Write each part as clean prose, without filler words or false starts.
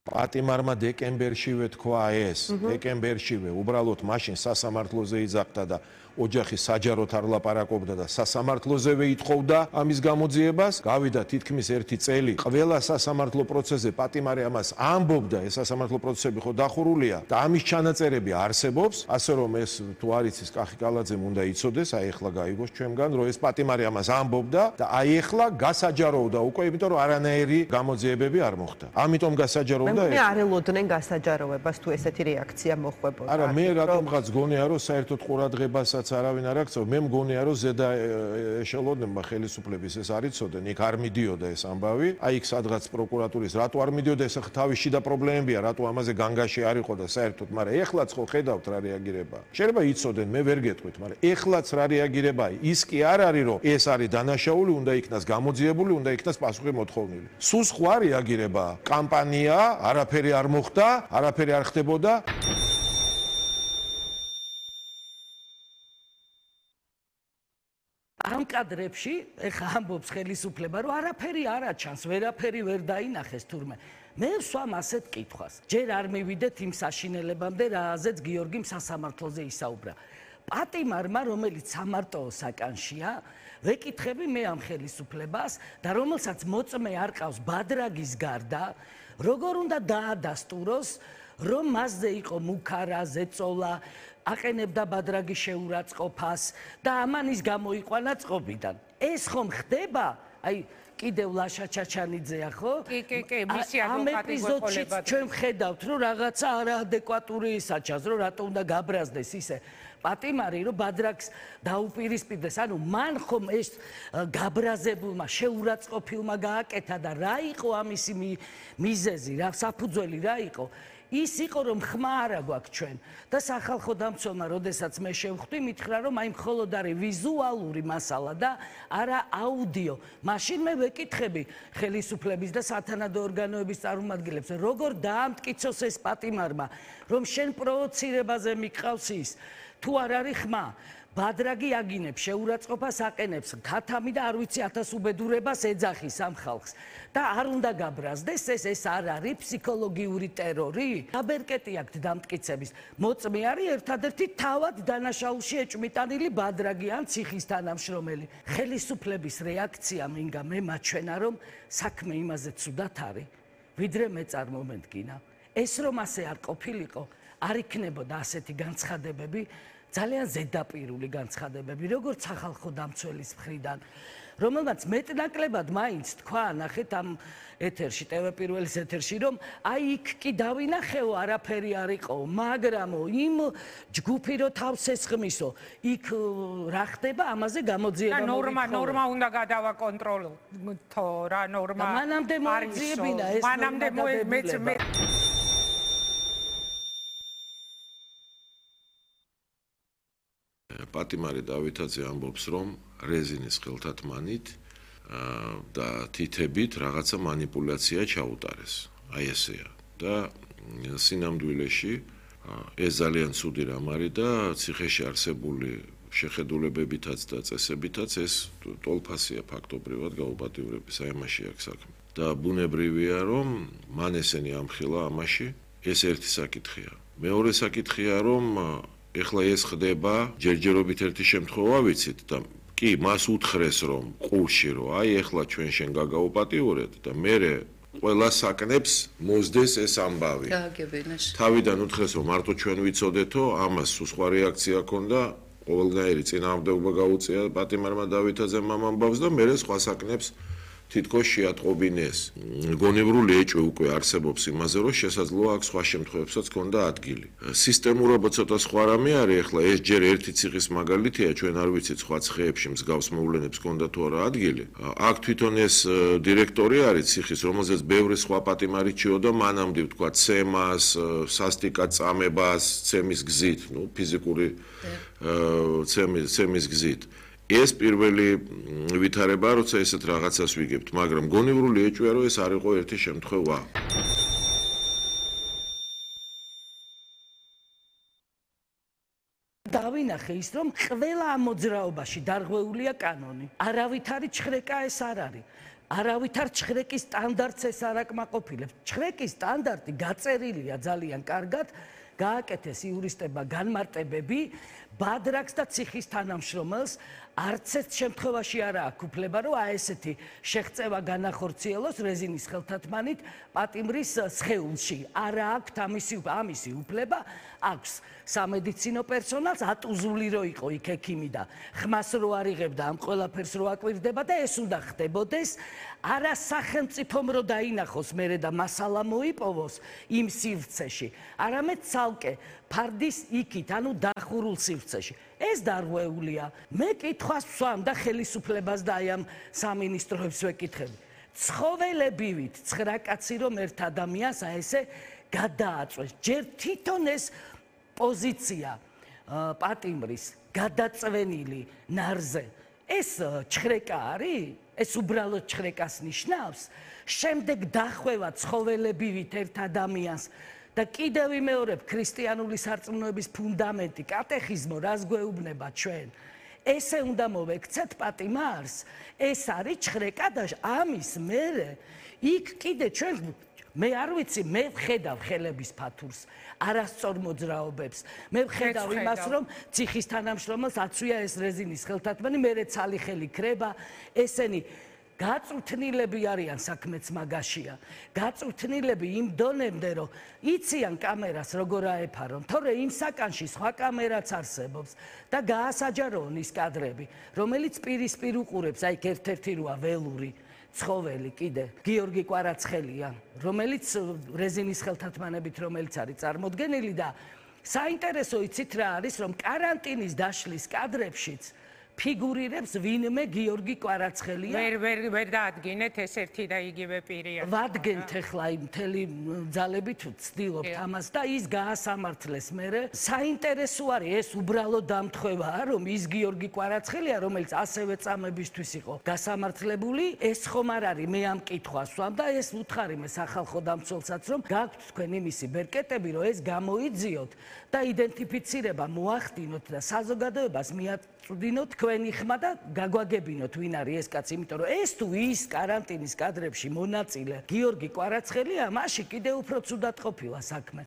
პატიმარმა დეკემბერშივე თქვა ეს, დეკემბერშივე, უბრალოდ მაშინ სასამართლოზე იძახდა და ოჯახი საჯაროდ არ ლაპარაკობდა და სასამართლოზევე ითხოვდა ამის გამოძიებას. გავიდა თითქმის 1 წელი. ყველა სასამართლო პროცესზე პატიმარი ამას ამბობდა, ეს სასამართლო პროცესები ხო დახურულია და ამის ჩანაწერები არსებობს, ასე რომ ეს თუ არ იცის კახი კალაძემ უნდა იცოდეს, აი ახლა გაიგოს ჩვენგან, რომ ეს პატიმარი ამას ამბობდა და აი ახლა გასაჯაროვდა უკვე, იმიტომ რომ არანაირი გამოძიებები არ მოხდა. ამიტომ გასაჯაროვდა მე არ ელოდნენ გასაჯაროვებას თუ ესეთი რეაქცია მოხდებოდა. არა, მე რატომღაც გონია, რომ საერთოდ ყურადღებასაც არავინ არ აქცევ, მე მგონია, რომ ზედა ეშელონებმა ხელისუფლების ეს არ იცოდნენ, იქ არ მიდიოდა ეს ამბავი, აი იქ სადღაც პროკურატურის რატო არ მიდიოდა, ეს თავის შიდა პრობლემებია, რატო ამაზე განგაში არ იყო და საერთოდ, მაგრამ ეხლაც ხო ხედავთ რა რეაგირება. შეიძლება იცოდნენ, მე ვერ გეტყვით, მაგრამ ეხლაც რა რეაგირებაა, ის კი არ არის, რომ ეს არის დანაშაული, უნდა იქნას გამოძიებული, უნდა იქნას პასუხი მოთხოვნილი. სულ სხვა რეაგირებაა. კამპანია, არაფერი არ მოხდა, არაფერი არ ხდებოდა. ამ კადრებში ეხა ამბობს ხელისუფლება, რომ არაფერი არ აჩანს, ვერაფერი ვერ დაინახეს თურმე. მე ვსვამ ასეთ კითხვას. ჯერ არ მივიდეთ იმ საშინელებამდე, რაზეც გიორგიმ სასამართლოზე ისაუბრა. პატიმარმა, რომელიც სამარტოო საკანშია, ვეკითხები მე ამ ხელისუფლებას და რომელსაც მოწმე არ ყავს ბადრაგის გარდა, როგორ უნდა დაადასტუროს, რომ მასზე იყო მუქარა, ზეწოლა, აყენებდა ბადრაგის შეურაცხყოფას და ამან ის გამოიყვანა წყობიდან. ეს ხომ ხდება? აი კიდევ ლაშა ჩაჩანიძეა, ხო? კი, მისი ამ ადვოკატი ეპიზოდშიც ჩვენ ვხედავთ, რომ რაღაცა არაადეკვატური ისაჩას, რომ რატო უნდა გაბრაზდეს ისე პატიმარი, რომ ბადრაგს დაუპირისპირდეს. ანუ მან ხომ ეს გაბრაზებულმა შეურაცხყოფილმა გააკეთა და რა იყო ამისი მიზეზი, რა საფუძველი რა იყო? ის იყო რომ ხმა არა გვაქვს ჩვენ და სახალხო დამცველმა როდესაც მე შევხვდი მითხრა რომ აი მხოლოდ არის ვიზუალური მასალა და არა აუდიო. მაშინ მე ვეკითხები ხელისუფლების და სათანადო ორგანოების წარმომადგენლებს, როგორ დაამტკიცოს ეს პატიმარმა, რომ შენ პროვოცირებაზე მიყავს ის, თუ არ არის ხმა. ბადრაგი აგინებს, შეურაცხყოფას აყენებს, ქათამი და არ ვიცი 1000 უბედურებას ეძახის ამ ხალხს. და არ უნდა გაბრაზდეს ეს არ არის ფსიქოლოგიური ტერორი? აბერკეტი აქვს დამტკიცების. მოწმე არის ერთადერთი თავად დანაშაულში ეჭვმიტანილი ბადრაგი ან ციხის თანამშრომელი. ხელისუფლების რეაქცია მინგა მე მაჩვენა რომ საქმე იმაზე ცუდად არის, ვიდრე მე წარმომედგინა. ეს რომ ასე არ ყოფილიყო, არ იქნებოდა ასეთი განცხადებები. ძალიან ზედაპირული განცხადებები, როგორც სახალხო დამცველის მხრიდან, რომელმაც მეტნაკლებად მაინც თქვა, ნახეთ ამ ეთერში, ტელე-პირველის ეთერში, რომ აი იქ კი დავინახეო, არაფერი არ იყო, მაგრამ იმ ჯგუფი რო თავს ესხმისო, იქ რა ხდება, ამაზე გამოძიება მოგიქხოვა. ნორმა უნდა გადავაკონტროლო, რა ნორმა. მანამდე მოძიებინა ეს მანამდე მე პატიმარი დავითაძე ამბობს, რომ რეზინის ხელთათმანით და თითებით რაღაცა манипуляცია ჩაუტარეს. აი ესეა. და სინამდვილეში ეს ძალიან ცუდი რამ არის და ციხეში არსებული შეხედულებებითაც და წესებითაც ეს ტოლფასია ფაქტობრივად გაუპატიურების, აი ამაში აქვს საქმე. და ბუნებრივია, რომ მან ესენი ამხილა ამაში, ეს ერთი საკითხია. მეორე საკითხია, რომ ეხლა ეს ხდება ჯერჯერობით ერთი შემთხვევა ვიცით და კი მას უთხრეს რომ ყურში რომ აი ეხლა ჩვენ შენ გაგაუპატიურეთ და მე ყველა საკნებს მოსდეს ეს ამბავი. გააგებინეს. თავიდან უთხრეს რომ მარტო ჩვენ ვიცოდეთო, ამას სხვა რეაქცია ჰქონდა, ყოველგვარი წინააღმდეგობა გაუწია პატიმარმა დავითაძემ ამ ამბავს და მე სხვა საკნებს თითქოს შეატყობინეს. გონევრული ეჭვი უკვე არსებობს იმაზე, რომ შესაძლოა აქ სხვა შემთხვევებსაც ჰქონდა ადგილი. სისტემურად ცოტა სხვა რამე არის, ახლა ეს ჯერ ერთი ციხის მაგალითია, ჩვენ არ ვიცით სხვა ციხეებში მსგავს მოვლენებს ჰქონდა თუ არა ადგილი. აქ თვითონ ეს დირექტორი არის ციხის, რომელზეც ბევრი სხვა პატიმარი ჭიოდა მანამდე, ვთქვა, ცემას, სასტიკად წამებას, ცემის გზით, ფიზიკური ცემის გზით. ეს პირველი ვითარება, როცა ესეთ რაღაცას ვიგებთ, მაგრამ გონევრული ეჭვია, რომ ეს არ იყო ერთი შემთხვევა. დავინახე ის, რომ ყველა ამ მოძრაობაში დარღვეულია კანონი. არავითარი ჩხრეკა ეს არ არის. არავითარ ჩხრეკის სტანდარტს ეს არ აკმაყოფილებს. ჩხრეკის სტანდარტი გაწერილია ძალიან კარგად, გააკეთეს იურისტებმა განმარტებები, ბადრაკს და ციხის თანამშრომელს არც ერთ შემთხვევაში არ აქვს უფლება, რომ ესეთი შეღწევა განახორციელოს რეზინის ხელთათმანით პატიმრის სხეულში. არ აქვს ამისი უფლება, აქვს სამედიცინო პერსონალს, ატუზული რო იყო იქ ექიმი და ხმას რო არ იღებდა ამ ყველაფერს რო აკვირდება და ეს უნდა ხდებოდეს, არა სახელმწიფომ რო დაინახოს მერე და მასალა მოიპოვოს იმ სივრცეში, არამედ ცალკე ფარდის იქით, ანუ დახურულ სივრცეში. ეს დარღვეულია. მე კითხვას ვსვამ და ხელისუფლებას და აი ამ სამინისტროებს ვეკითხები. ცხოველებივით 9 კაცი რომ ერთ ადამიანს ესე გადააწვეს. ჯერ თვითონ ეს პოზიცია პატიმრის გადაწვენილი ნარზე ეს ჩხრეკა არის? ეს უბრალოდ ჩხრეკას ნიშნავს? შემდეგ დახვევა ცხოველებივით ერთ ადამიანს და კიდევ ვიმეორებ ქრისტიანული სარწმუნოების ფუნდამენტი, კატეხიზმო, რას გვეუბნება ჩვენ. ესე უნდა მოვექცეთ პატიმარს, ეს არის ჩხრეკა და ამის მერე იქ კიდე ჩვენ მე არ ვიცი, მე ვხედავ ხელების ფათურს, არასწორ მოძრაობებს. მე ვხედავ იმას, რომ ციხის თანამშრომელს აცვია ეს რეზინის ხელთათმანი, მერე ცალი ხელი ქრება, ესენი გაწვრთნილები არიან საქმეც მაგაშია. გაწვრთნილები იმ დონემდე, რომ იციან კამერას როგორ აეფარონ, თორე იმ საკანში სხვა კამერაც არსებობს და გაასაჯაროონ ის კადრები, რომელიც პირისპირ უყურებს, აი ერთ-ერთი როა ველური ცხოველი კიდე გიორგი კვარაცხელია, რომელიც რეზინის ხელთათმანებით რომელიც არის წარმოდგენილი და საინტერესო იცით რა არის, რომ კარანტინის დაშლის კადრებშიც ფიგურირებს ვინმე გიორგი კვარაცხელია. ვერ დაადგინეთ ეს ერთი და იგივე პირია. ვადგენთ ახლა იმ მთელი ძალებით ვცდილობთ ამას და ის გაასამართლეს მერე. საინტერესო არის ეს უბრალოდ დამთხვევაა, რომ ის გიორგი კვარაცხელია, რომელიც ასევე წამებისთვის იყო გასამართლებული, ეს ხომ არ არის, მე ამ კითხვას ვსვამ და ეს ვუთხარი მე სახალხო დამცველსაც, რომ გაქვთ თქვენ იმისი ბერკეტები, რომ ეს გამოიძიოთ და იდენტიფიცირება მოახდინოთ და საზოგადოებას მიაწვდინოთ თქვენი ხმა და გაგვაგებინოთ ვინ არის ეს კაცი, იმიტომ რომ ეს თუ ის კარანტინის კადრებში მონაწილე გიორგი კვარაცხელია, მაშინ კიდევ უფრო ცუდად ყოფილა საქმე.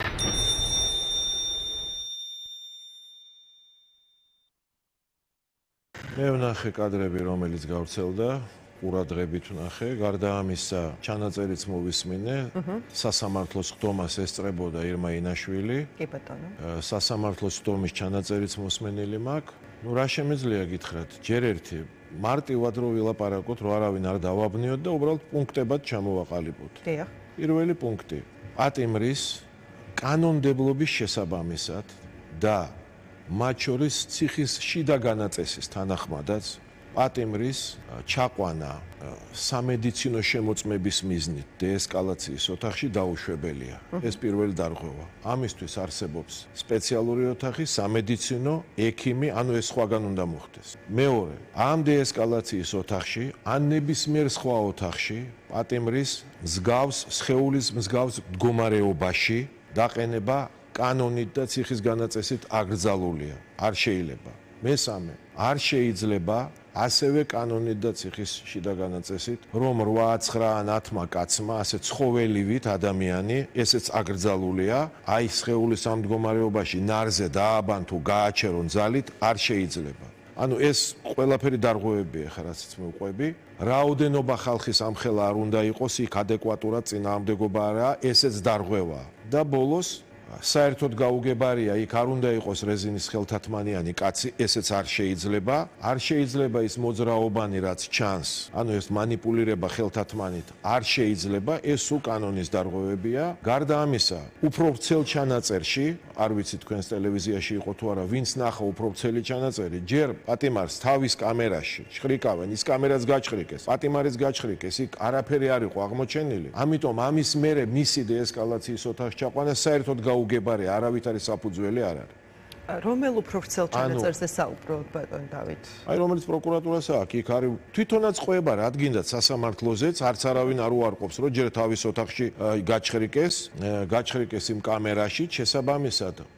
მე ვნახე კადრები, რომელიც გავრცელდა, ყურადღებით ვნახე, გარდა ამისა, ჩანაწერიც მოვისმინე, სასამართლოს ხდომას ესწრებოდა ირმა ინაშვილი. კი ბატონო. სასამართლოს ხდომის ჩანაწერიც მოსმენილი მაქვს. ნუ რა შემეძლია გითხრათ, ჯერ ერთი მარტივად რო ვილაპარაკოთ, რომ არავინ არ დავაბნიოთ და უბრალოდ პუნქტებად ჩამოვაყალიბოთ. დიახ. პირველი პუნქტი. პატიმრის კანონმდებლობის შესაბამისად და მათ შორის ციხის შიდა განაწესის თანახმადაც პატიმრის ჩაყვანა სამედიცინო შემოწმების მიზნით დეესკალაციის ოთახში დაუშვებელია. ეს პირველი დარღვევა. ამისთვის არსებობს სპეციალური ოთახი, სამედიცინო, ექიმი, ანუ ეს სხვაგან უნდა მოხდეს. მეორე, ამ დეესკალაციის ოთახში, ან ნებისმიერ სხვა ოთახში, პატიმრის მსგავს სხეულის მსგავს მდგომარეობაში დაყენება კანონით და ციხის განაწესით აკრძალულია. არ შეიძლება. მესამე, არ შეიძლება ასევე კანონით და ციხის შიდა განაწესით, რომ 8-9 ან 10 კაცმა, ასე ცხოველივით ადამიანი, ესეც აკრძალულია, აი სხეულის ამ მდგომარეობაში ნარზე დააბან თუ გააჩერონ ძალით, არ შეიძლება. ანუ ეს ყველაფერი დარღვევებია ხა რაც მოვყვები. რაოდენობა ხალხის ამხელა არ უნდა იყოს, იქ ადეკვატურად წინააღმდეგობა არა, ესეც დარღვევაა. და ბოლოს საერთოდ გაუგებარია, იქ არ უნდა იყოს რეზინის ხელთათმანიანი კაცი, ესეც არ შეიძლება. არ შეიძლება ის მოძრაობანი, რაც ჩანს, ანუ ეს манипуლირება ხელთათმანით, არ შეიძლება, ეს უკანონის დარღვევებია. გარდა ამისა, უფრო ვრცელ ჩანაწერში, არ ვიცი თქვენს ტელევიზიაში იყო თუ არა, ვინც ნახა უფრო ვრცელი ჩანაწერი, ჯერ პატიმარს თავის კამერაში შხრიკავენ, ის კამერაც გაჩხრიკეს, პატიმარიც გაჩხრიკეს, იქ არაფერი არ იყო აღმოჩენილი. ამიტომ ამის მერე მისი დეესკალაციის ოთახში ჩაყვანა საერთოდ გაუგებარია, არავითარი საფუძველი არ არის. რომელ უფრო ვრცელ ჩანაწერზე საუბრობ ბატონ დავით? აი რომელიც პროკურატურას აქვს, იქ არის თვითონაც ყვება, რადგინაც სასამართლოზეც არც არავინ არ უარყოფს, რომ ჯერ თავის ოთახში გაჩხრიკეს იმ კამერაში, შესაბამისად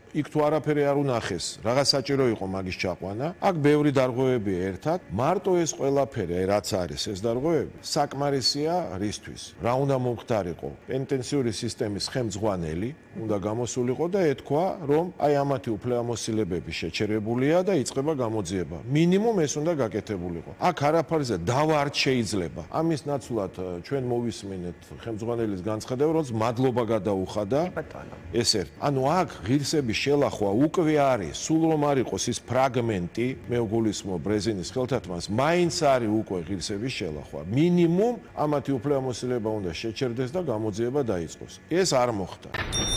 იქ თუ არაფერი არ უნახეს, რაღაც საჭირო იყო მაგის ჩაყვანა. აქ ბევრი დარღვევებია ერთად. მარტო ეს ყველაფერი, რაც არის ეს დარღვევები, საკმარისია რისთვის? რა უნდა მომხდარიყო? პენიტენციური სისტემის ხელმძღვანელი უნდა გამოსულიყო და ეთქვა, რომ აი ამათი უფლებამოსილებები შეჩერებულია და იწყება გამოძიება. მინიმუმ ეს უნდა გაკეთებულიყო. აქ არაფერზე დავა არ შეიძლება. ამის ნაცვლად ჩვენ მოვისმენთ ხელმძღვანელის განცხადება, რომ მადლობა გადაუხადა. ეს ერთ. ანუ აქ ღირსების შელახვა უკვე არის, სულ რომ არ იყოს ის ფრაგმენტი, მე ვგულისხმობ რეზინის ხელთათმას, მაინც არის უკვე ღირსების შელახვა. მინიმუმ ამათი უფლებამოსილება უნდა შეჩერდეს და გამოძიება დაიწყოს. ეს არ მოხდა.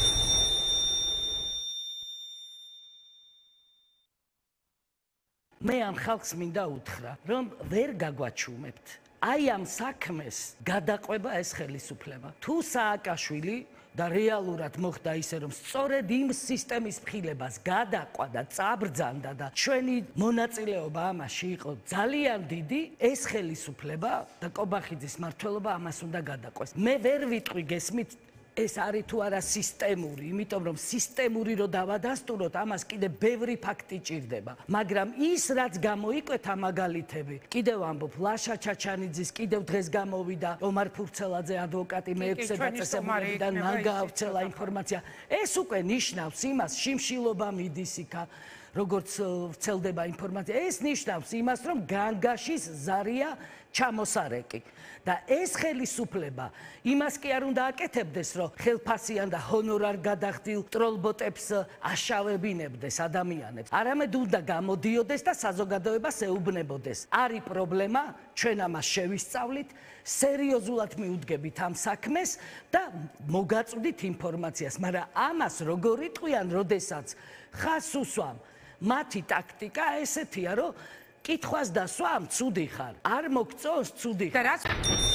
მე ამ ხალხს მინდა უთხრა, რომ ვერ გაგვაჩუმებთ. აი ამ საქმეს გადაყვება ეს ხელისუფლება. თუ სააკაშვილი და რეალურად მოხდა ისე, რომ სწორედ იმ სისტემის მხილებას გადაყვა და წაბრძანდა და ჩვენი მონაწილეობა ამაში იყო ძალიან დიდი, ეს ხელისუფლება და კობახიძის მმართველობა ამას უნდა გადაყვეს. მე ვერ ვიტყვი გესმით ეს არის თუ არა სისტემური, იმიტომ რომ სისტემური რო დავადასტუროთ, ამას კიდე ბევრი ფაქტი ჭირდება. მაგრამ ის რაც გამოიკვეთა მაგალითები, კიდევ ამბობ ლაშა ჩაჩანიძის, კიდევ დღეს გამოვიდა ომარ ფურცელაძე ადვოკატი მეექვსე დაწესებულებიდან მან გაავრცელა ინფორმაცია. ეს უკვე ნიშნავს იმას, შიმშილობა მიდის იქა, როგორც ვრცელდება ინფორმაცია. ეს ნიშნავს იმას, რომ განგაშის ზარია ჩამოსარეკი. და ეს ხელისუფლება იმას კი არ უნდა აკეთებდეს, რომ ხელფასიან და ჰონორარ გადახდილ ტროლბოტებს აშავებინებდეს ადამიანებს. არამედ უნდა გამოდიოდეს და საზოგადოებას ეუბნებოდეს. არის პრობლემა, ჩვენ ამას შევისწავლით, სერიოზულად მიუდგებით ამ საქმეს და მოგაწვდით ინფორმაციას, მაგრამ ამას როგორ იტყვიან, როდესაც ხას უსვამ. მათი ტაქტიკა ესეთია, რომ კითხვას დასვა, ცუდი ხარ. არ მოგწონს, ცუდი ხარ.